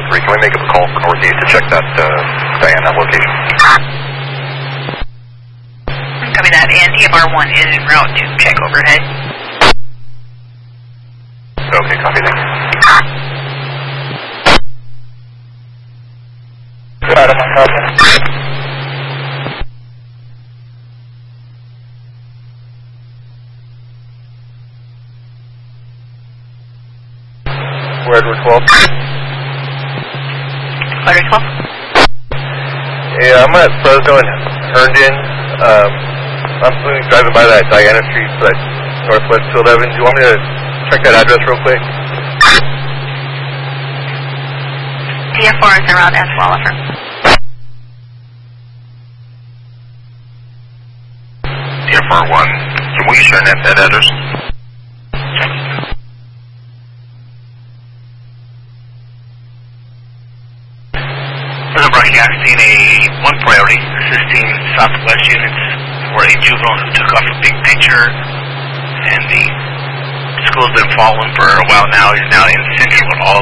3. Can we make a call northeast to check that Diana location? Copy that. And TFR 1 is en route to check overhead. Okay, copy that. Got him on copy. We're Edward 12. Edward 12? Yeah, I'm at Fresno and Herndon. I'm driving by that Diana Street, but northwest 211. Do you want me to check that address real quick? TFR is around as well, affirm. TFR 1, can we share that address? Further broadcasting a 1 priority, assisting Southwest units for a juvenile who took off a big picture, and the school's been following for a while now. He's now in Central at all